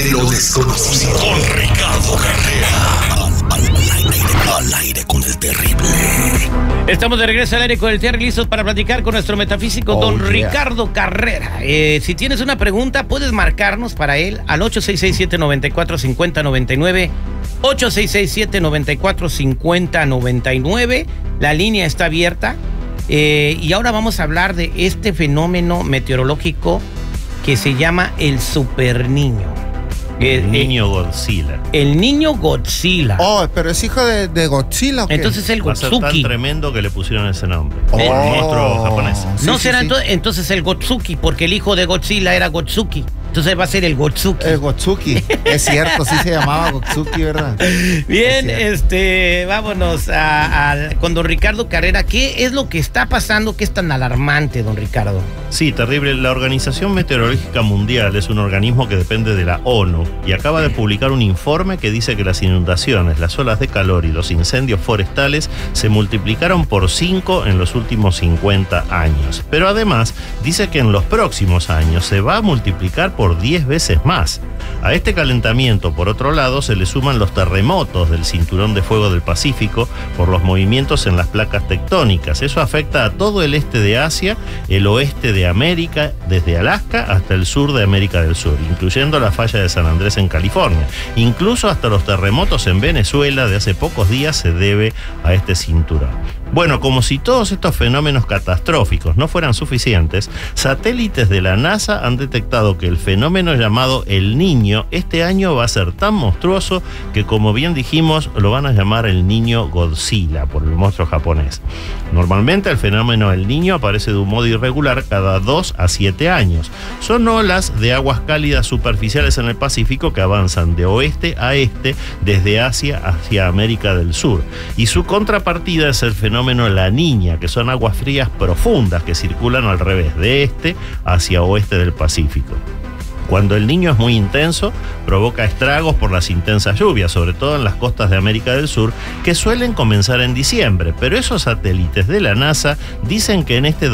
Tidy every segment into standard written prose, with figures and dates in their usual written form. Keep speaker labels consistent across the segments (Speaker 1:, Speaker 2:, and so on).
Speaker 1: de lo desconocido. Con Ricardo Carrera. Al aire con el terrible.
Speaker 2: Estamos de regreso al aire con el terrible, listos para platicar con nuestro metafísico don Ricardo Carrera. Si tienes una pregunta, puedes marcarnos para él al 8667-945099. 8667-945099. La línea está abierta. Y ahora vamos a hablar de este fenómeno meteorológico que se llama el superniño.
Speaker 3: El niño Godzilla.
Speaker 2: El niño Godzilla.
Speaker 4: Oh, pero es hijo de Godzilla, ¿o qué?
Speaker 2: Entonces el
Speaker 3: Va a ser
Speaker 2: Gotsuki.
Speaker 3: tan tremendo que le pusieron ese nombre.
Speaker 4: Oh.
Speaker 3: El monstruo japonés.
Speaker 2: No
Speaker 4: Sí,
Speaker 2: será
Speaker 4: sí.
Speaker 2: entonces el Gotsuki, porque el hijo de Godzilla era Gotsuki. Entonces va a ser el Gotsuki.
Speaker 4: El Gotsuki. Es cierto, sí se llamaba Gotsuki, ¿verdad?
Speaker 2: Bien,
Speaker 4: Es
Speaker 2: vámonos con don Ricardo Carrera. ¿Qué es lo que está pasando que es tan alarmante, don Ricardo?
Speaker 3: Sí, terrible. La Organización Meteorológica Mundial es un organismo que depende de la ONU y acaba de publicar un informe que dice que las inundaciones, las olas de calor y los incendios forestales se multiplicaron por 5 en los últimos 50 años. Pero además dice que en los próximos años se va a multiplicar por 10 veces más. A este calentamiento, por otro lado, se le suman los terremotos del cinturón de fuego del Pacífico por los movimientos en las placas tectónicas. Eso afecta a todo el este de Asia, el oeste de América, desde Alaska hasta el sur de América del Sur, incluyendo la falla de San Andrés en California. Incluso hasta los terremotos en Venezuela de hace pocos días se debe a este cinturón. Bueno, como si todos estos fenómenos catastróficos no fueran suficientes, satélites de la NASA han detectado que el fenómeno llamado El Niño este año va a ser tan monstruoso que, como bien dijimos, lo van a llamar el niño Godzilla por el monstruo japonés. Normalmente el fenómeno El Niño aparece de un modo irregular cada 2 a 7 años. Son olas de aguas cálidas superficiales en el Pacífico que avanzan de oeste a este desde Asia hacia América del Sur. Y su contrapartida es el fenómeno La Niña, que son aguas frías profundas que circulan al revés, de este hacia oeste del Pacífico. Cuando El Niño es muy intenso, provoca estragos por las intensas lluvias, sobre todo en las costas de América del Sur, que suelen comenzar en diciembre. Pero esos satélites de la NASA dicen que en este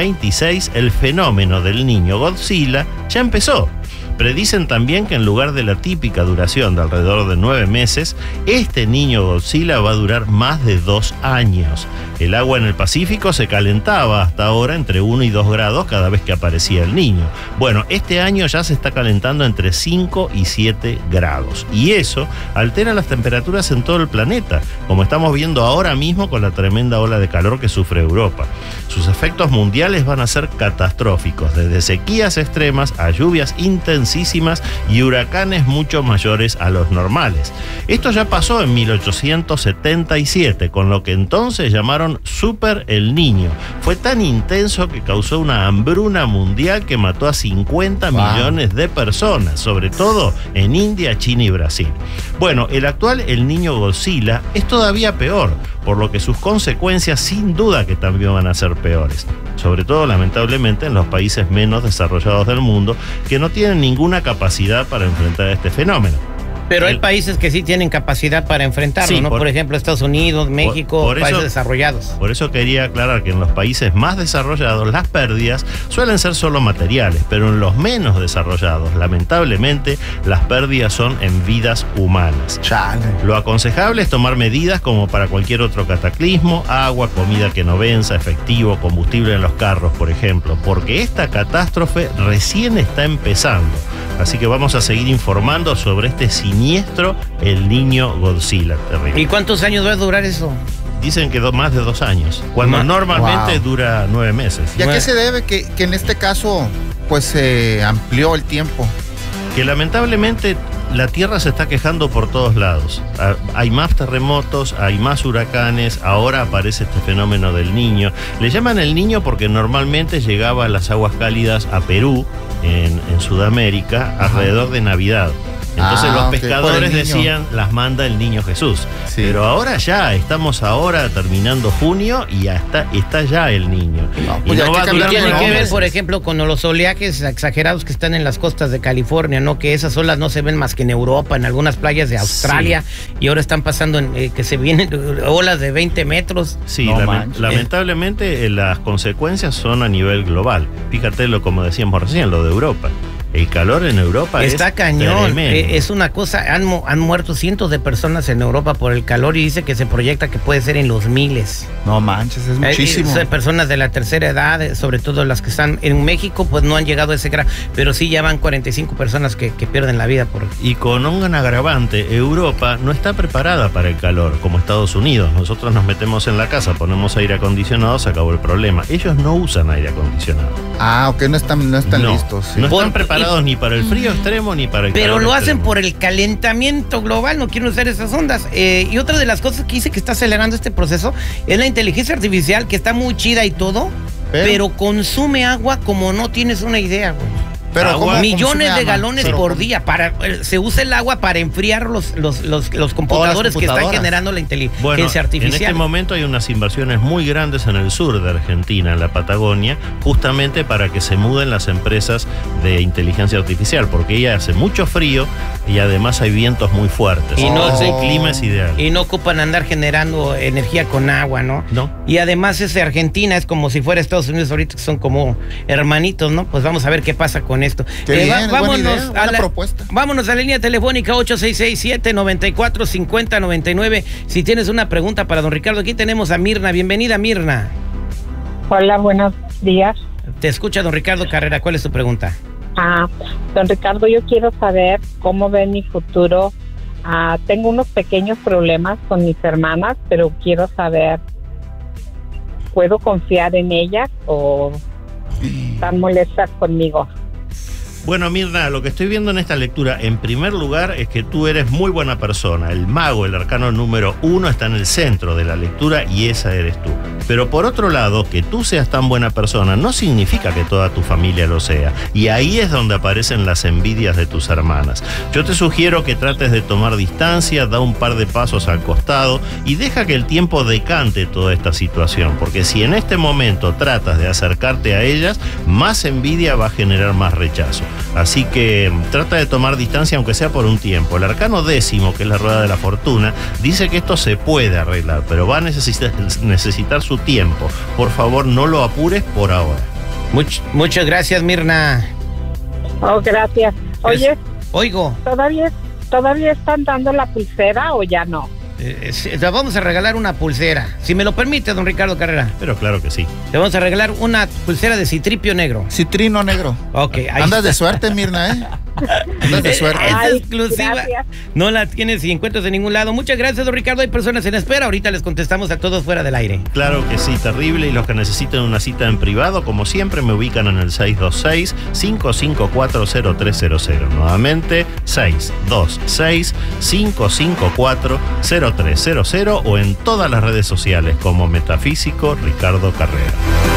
Speaker 3: 2026 el fenómeno del niño Godzilla ya empezó. Predicen también que en lugar de la típica duración de alrededor de 9 meses, este niño Godzilla va a durar más de 2 años. El agua en el Pacífico se calentaba hasta ahora entre 1 y 2 grados cada vez que aparecía el niño. Bueno, este año ya se está calentando entre 5 y 7 grados. Y eso altera las temperaturas en todo el planeta, como estamos viendo ahora mismo con la tremenda ola de calor que sufre Europa. Sus efectos mundiales van a ser catastróficos, desde sequías extremas a lluvias intensísimas y huracanes mucho mayores a los normales. Esto ya pasó en 1877, con lo que entonces llamaron Super El Niño. Fue tan intenso que causó una hambruna mundial que mató a 50 millones de personas, sobre todo en India, China y Brasil. Bueno, el actual El Niño Godzilla es todavía peor, por lo que sus consecuencias sin duda que también van a ser peores. Sobre todo, lamentablemente, en los países menos desarrollados del mundo, que no tienen ninguna capacidad para enfrentar este fenómeno.
Speaker 2: Pero hay países que sí tienen capacidad para enfrentarlo,
Speaker 3: Sí,
Speaker 2: ¿no? Por ejemplo, Estados Unidos, México,
Speaker 3: por eso,
Speaker 2: países desarrollados.
Speaker 3: Por eso quería aclarar que en los países más desarrollados las pérdidas suelen ser solo materiales, pero en los menos desarrollados, lamentablemente, las pérdidas son en vidas humanas.
Speaker 4: Chale.
Speaker 3: Lo aconsejable es tomar medidas como para cualquier otro cataclismo: agua, comida que no venza, efectivo, combustible en los carros, por ejemplo, porque esta catástrofe recién está empezando. Así que vamos a seguir informando sobre este siniestro El Niño Godzilla. Terrible.
Speaker 2: ¿Y cuántos años va a durar eso?
Speaker 3: Dicen que más de 2 años, cuando normalmente dura 9 meses.
Speaker 4: ¿Y a qué se debe que en este caso pues se amplió el tiempo?
Speaker 3: Que lamentablemente la Tierra se está quejando por todos lados. Hay más terremotos, hay más huracanes, ahora aparece este fenómeno del Niño. Le llaman el Niño porque normalmente llegaba a las aguas cálidas a Perú, en Sudamérica, alrededor de Navidad. Entonces los pescadores decían, las manda el niño Jesús. Sí. Pero ahora ya, estamos ahora terminando junio y ya está ya el niño.
Speaker 4: No, pues
Speaker 3: y no va a durar
Speaker 2: tiene que ver,
Speaker 3: meses.
Speaker 2: por ejemplo, con los oleajes exagerados que están en las costas de California, ¿no? Que esas olas no se ven más que en Europa, en algunas playas de Australia, sí. Y ahora están pasando que se vienen olas de 20 metros.
Speaker 3: Sí,
Speaker 2: no
Speaker 3: lamentablemente las consecuencias son a nivel global. Fíjate como decíamos recién, lo de Europa. El calor en Europa
Speaker 2: está
Speaker 3: es
Speaker 2: cañón.
Speaker 3: tremendo.
Speaker 2: Es una cosa, han muerto cientos de personas en Europa por el calor y dice que se proyecta que puede ser en los miles.
Speaker 4: No manches, es muchísimo.
Speaker 2: Personas de la tercera edad, sobre todo las que están en México, pues no han llegado a ese grado, pero sí ya van 45 personas que pierden la vida por...
Speaker 3: Y con un agravante, Europa no está preparada para el calor, como Estados Unidos. Nosotros nos metemos en la casa, ponemos aire acondicionado, se acabó el problema. Ellos no usan aire acondicionado.
Speaker 4: Ah, ok, no están listos. Sí.
Speaker 3: No están preparados ni para el frío extremo ni para el calor
Speaker 2: Pero lo hacen
Speaker 3: extremo.
Speaker 2: por el calentamiento global, no quieren usar esas ondas. Y otra de las cosas que dice que está acelerando este proceso es la inteligencia artificial, que está muy chida y todo, pero consume agua como no tienes una idea, güey.
Speaker 4: Pero
Speaker 3: Agua,
Speaker 4: ¿cómo
Speaker 2: Millones
Speaker 4: consume
Speaker 2: de
Speaker 4: agua?
Speaker 2: galones
Speaker 4: Pero
Speaker 2: por
Speaker 4: ¿cómo?
Speaker 2: día. Se usa el agua para enfriar los computadores que están
Speaker 4: computadoras.
Speaker 2: generando la inteligencia
Speaker 3: Bueno,
Speaker 2: artificial.
Speaker 3: en este momento hay unas inversiones muy grandes en el sur de Argentina, en la Patagonia, justamente para que se muden las empresas de inteligencia artificial, porque ya hace mucho frío y además hay vientos muy fuertes.
Speaker 2: Y no
Speaker 3: Entonces,
Speaker 2: se-
Speaker 3: el clima es ideal.
Speaker 2: Y no ocupan andar generando energía con agua, ¿no?
Speaker 3: No.
Speaker 2: Y además Argentina es como si fuera Estados Unidos ahorita, que son como hermanitos, ¿no? Pues vamos a ver qué pasa con esto.
Speaker 4: Qué bien, es buena
Speaker 2: vámonos
Speaker 4: idea, buena propuesta.
Speaker 2: Vámonos a la línea telefónica 866-794-5099. Si tienes una pregunta para don Ricardo, aquí tenemos a Mirna. Bienvenida, Mirna.
Speaker 5: Hola, buenos días.
Speaker 2: Te escucha don Ricardo Carrera. ¿Cuál es tu pregunta?
Speaker 5: Don Ricardo, yo quiero saber cómo ve mi futuro. Tengo unos pequeños problemas con mis hermanas, pero quiero saber, ¿puedo confiar en ellas o están molestas conmigo?
Speaker 3: Bueno, Mirna, lo que estoy viendo en esta lectura, en primer lugar, es que tú eres muy buena persona. El mago, el arcano número 1, está en el centro de la lectura y esa eres tú. Pero por otro lado, que tú seas tan buena persona no significa que toda tu familia lo sea. Y ahí es donde aparecen las envidias de tus hermanas. Yo te sugiero que trates de tomar distancia, da un par de pasos al costado y deja que el tiempo decante toda esta situación. Porque si en este momento tratas de acercarte a ellas, más envidia va a generar más rechazo. Así que trata de tomar distancia aunque sea por un tiempo. El arcano 10, que es la rueda de la fortuna, dice que esto se puede arreglar, pero va a necesitar su tiempo. Por favor, no lo apures por ahora.
Speaker 2: Muchas gracias, Mirna.
Speaker 5: Oh, gracias. Oye,
Speaker 2: Oigo,
Speaker 5: ¿todavía están dando la pulsera o ya no?
Speaker 2: te vamos a regalar una pulsera. Si me lo permite, don Ricardo Carrera.
Speaker 3: Pero claro que sí.
Speaker 2: Te vamos a regalar una pulsera de citripio negro.
Speaker 4: Citrino negro.
Speaker 2: Ok, ahí
Speaker 4: Andas
Speaker 2: está.
Speaker 4: de suerte, Mirna, ¿eh? Andas de suerte.
Speaker 2: Es
Speaker 5: Ay,
Speaker 2: exclusiva.
Speaker 5: gracias.
Speaker 2: No la tienes y encuentras en ningún lado. Muchas gracias, don Ricardo. Hay personas en espera. Ahorita les contestamos a todos fuera del aire.
Speaker 3: Claro que sí, terrible. Y los que necesiten una cita en privado, como siempre, me ubican en el 626-554-0300. Nuevamente, 626-554-0300 o en todas las redes sociales como Metafísico Ricardo Carrera.